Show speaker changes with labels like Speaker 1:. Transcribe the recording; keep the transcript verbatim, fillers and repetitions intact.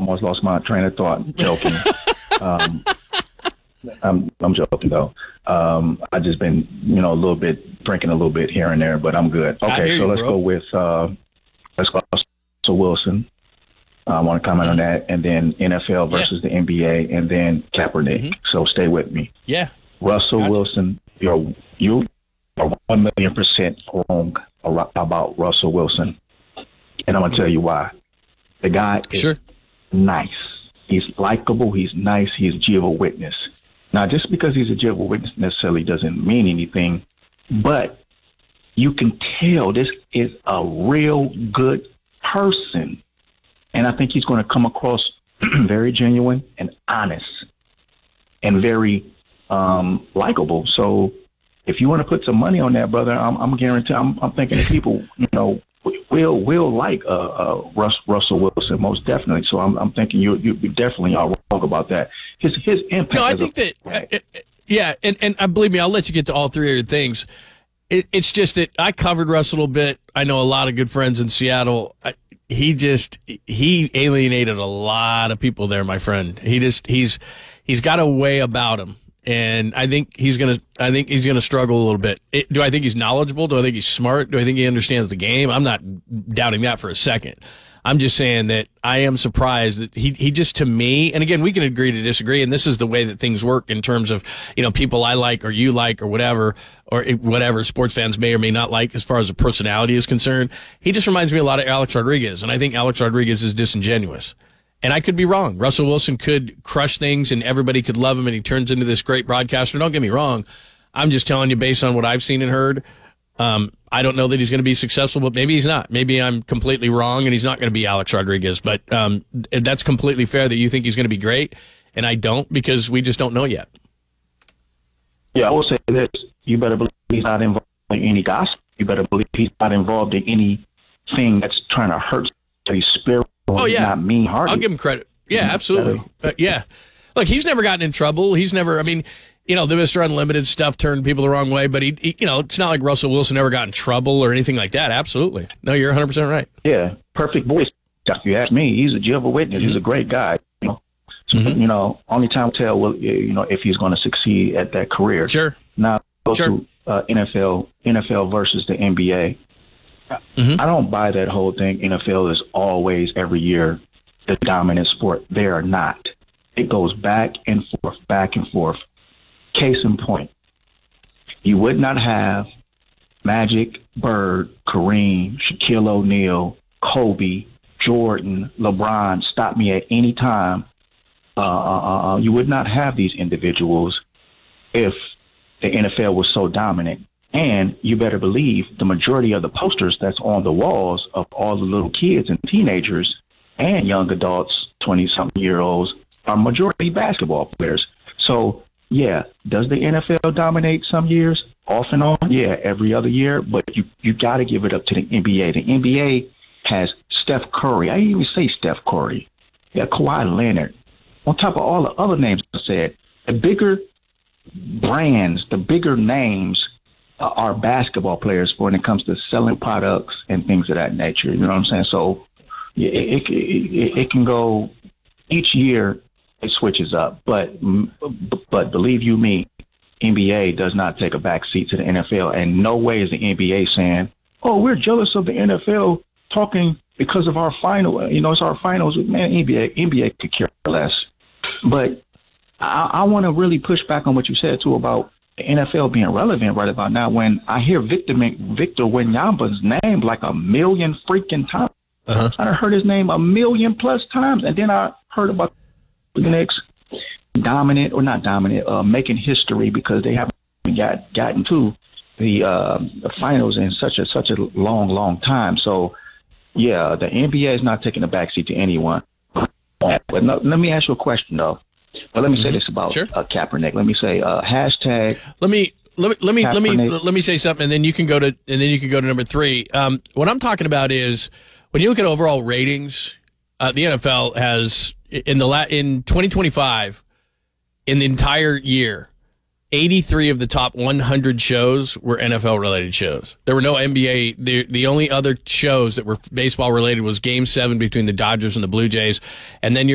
Speaker 1: almost lost my train of thought. Joking. um, I'm, I'm joking though. Um, I just been, you know, a little bit drinking a little bit here and there, but I'm good. Okay, so
Speaker 2: you,
Speaker 1: let's
Speaker 2: bro.
Speaker 1: go with uh, let's go Russell Wilson. I want to comment mm-hmm. on that, and then N F L versus yeah. the N B A, and then Kaepernick. Mm-hmm. So stay with me.
Speaker 2: Yeah,
Speaker 1: Russell
Speaker 2: gotcha.
Speaker 1: Wilson, you're you are one million percent wrong about Russell Wilson, and I'm gonna tell you why. The guy is
Speaker 2: sure.
Speaker 1: nice. He's likable. He's nice. He's a Jehovah's Witness. Now, just because he's a Jehovah's Witness necessarily doesn't mean anything, but you can tell this is a real good person. And I think he's going to come across very genuine and honest and very um, likable. So if you want to put some money on that, brother, I'm, I'm guaranteed, I'm, I'm thinking that people, you know, will will like uh, uh, Russ, Russell Wilson, most definitely. So I'm, I'm thinking you you definitely are wrong about that. His his impact.
Speaker 2: No, I think
Speaker 1: a,
Speaker 2: that uh, yeah, and and uh, believe me, I'll let you get to all three of your things. It, it's just that I covered Russ a little bit. I know a lot of good friends in Seattle. I, he just he alienated a lot of people there, my friend. He just he's he's got a way about him. And I think he's gonna. I think he's gonna struggle a little bit. It, do I think he's knowledgeable? Do I think he's smart? Do I think he understands the game? I'm not doubting that for a second. I'm just saying that I am surprised that he he just, to me, and again, we can agree to disagree, and this is the way that things work in terms of, you know, people I like or you like or whatever, or whatever sports fans may or may not like as far as the personality is concerned. He just reminds me a lot of Alex Rodriguez, and I think Alex Rodriguez is disingenuous. And I could be wrong. Russell Wilson could crush things and everybody could love him and he turns into this great broadcaster. Don't get me wrong. I'm just telling you based on what I've seen and heard. Um, I don't know that he's going to be successful, but maybe he's not. Maybe I'm completely wrong and he's not going to be Alex Rodriguez. But um, that's completely fair that you think he's going to be great. And I don't, because we just don't know yet.
Speaker 1: Yeah, I will say this. You better believe he's not involved in any gossip. You better believe he's not involved in anything that's trying to hurt his spirit.
Speaker 2: Oh, yeah.
Speaker 1: Not mean-hearted.
Speaker 2: I'll give him credit. Yeah, absolutely. Uh, yeah. Look, he's never gotten in trouble. He's never, I mean, you know, the Mister Unlimited stuff turned people the wrong way, but he, he, you know, it's not like Russell Wilson ever got in trouble or anything like that. Absolutely. No, you're one hundred percent right.
Speaker 1: Yeah. Perfect voice. If you ask me, he's a Jehovah's Witness. Mm-hmm. He's a great guy. You know, so, mm-hmm. you know only time will tell, will, you know, if he's going to succeed at that career.
Speaker 2: Sure.
Speaker 1: Now, go
Speaker 2: sure.
Speaker 1: to uh, N F L, N F L versus the N B A. Mm-hmm. I don't buy that whole thing. N F L is always, every year, the dominant sport. They are not. It goes back and forth, back and forth. Case in point, you would not have Magic, Bird, Kareem, Shaquille O'Neal, Kobe, Jordan, LeBron stop me at any time. Uh, uh, you would not have these individuals if the N F L was so dominant. And you better believe the majority of the posters that's on the walls of all the little kids and teenagers and young adults, twenty-something-year-olds, are majority basketball players. So, yeah, does the N F L dominate some years? Off and on? Yeah, every other year. But you you got to give it up to the N B A. The N B A has Steph Curry. I didn't even say Steph Curry. Yeah, Kawhi Leonard. On top of all the other names I said, the bigger brands, the bigger names uh, are basketball players when it comes to selling products and things of that nature. You know what I'm saying? So yeah, it, it, it, it can go each year. It switches up, but but believe you me, N B A does not take a back seat to the N F L, and no way is the N B A saying, "Oh, we're jealous of the N F L talking because of our final." You know, it's our finals. Man, N B A N B A could care less. But I, I want to really push back on what you said too about the N F L being relevant right about now. When I hear Victor Victor Wembanyama's name like a million freaking times, uh-huh. I heard his name a million plus times, and then I heard about the Knicks dominant or not dominant, uh, making history because they haven't got gotten to the, uh, the finals in such a such a long, long time. So, yeah, the N B A is not taking a backseat to anyone. But no, let me ask you a question though. But let me mm-hmm. say this about
Speaker 2: sure.
Speaker 1: uh, Kaepernick. Let me say uh, hashtag.
Speaker 2: Let me let me let me let me let me say something, and then you can go to and then you can go to number three. Um, what I'm talking about is when you look at overall ratings, uh, the N F L has in the la- in twenty twenty-five, in the entire year, eighty-three of the top one hundred shows were N F L related shows. There were no N B A. The the only other shows that were baseball related was Game Seven between the Dodgers and the Blue Jays, and then you're